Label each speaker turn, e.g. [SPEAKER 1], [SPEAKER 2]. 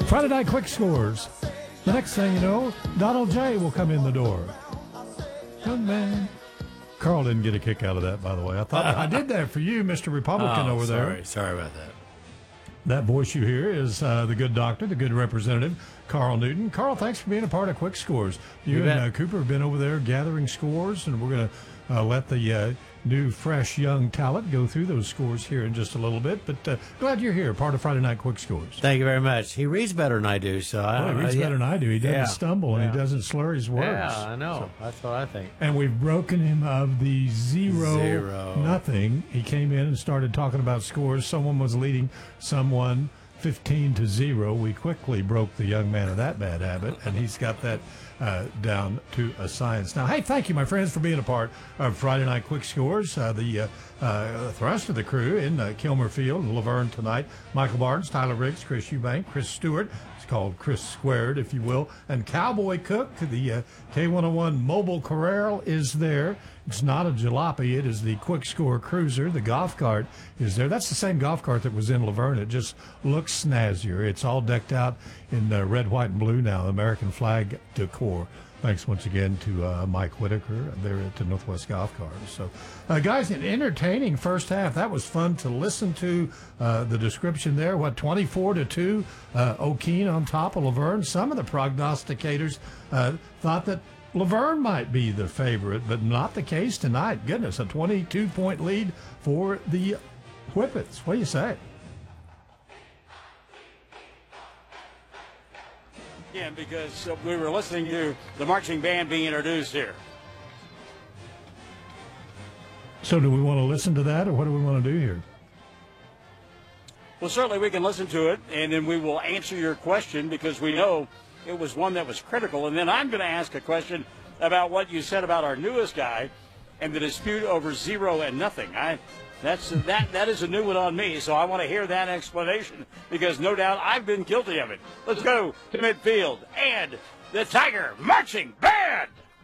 [SPEAKER 1] Friday Night Quick Scores. The next thing you know, Donald J. will come in the door. Young man. Carl didn't get a kick out of that, by the way. I thought I did that for you, Mr. Republican over there.
[SPEAKER 2] Sorry about that.
[SPEAKER 1] That voice you hear is the good doctor, the good representative, Carl Newton. Carl, thanks for being a part of Quick Scores. You and Cooper have been over there gathering scores, and we're going to let the new, fresh, young talent go through those scores here in just a little bit. But glad you're here, part of Friday Night Quick Scores.
[SPEAKER 2] Thank you very much. He reads better than I do. So
[SPEAKER 1] he reads better than I do. He doesn't stumble, and he doesn't slur his words.
[SPEAKER 2] Yeah, I know. So, that's what I think.
[SPEAKER 1] And we've broken him of the zero nothing. He came in and started talking about scores. Someone was leading someone 15-0. We quickly broke the young man of that bad habit, and he's got that down to a science. Now, hey, thank you, my friends, for being a part of Friday Night Quick Scores. The rest of the crew in Kilmer Field and Laverne tonight. Michael Barnes, Tyler Riggs, Chris Eubank, Chris Stewart. It's called Chris Squared, if you will. And Cowboy Cook, the K101 Mobile Corral is there. It's not a jalopy. It is the Quick Score Cruiser. The golf cart is there. That's the same golf cart that was in Laverne. It just looks snazzier. It's all decked out in red, white, and blue now, American flag decor. Thanks once again to Mike Whitaker there at the Northwest Golf Cars. So, guys, an entertaining first half. That was fun to listen to. The description there, 24-2, O'Keene on top of Laverne. Some of the prognosticators thought that Laverne might be the favorite, but not the case tonight. Goodness, a 22-point lead for the Whippets. What do you say?
[SPEAKER 3] Yeah, because we were listening to the marching band being introduced here.
[SPEAKER 1] So do we want to listen to that, or what do we want to do here?
[SPEAKER 3] Well, certainly we can listen to it, and then we will answer your question because we know it was one that was critical. And then I'm going to ask a question about what you said about our newest guy and the dispute over zero and nothing. That is a new one on me, so I want to hear that explanation because no doubt I've been guilty of it. Let's go to midfield and the Tiger Marching Band.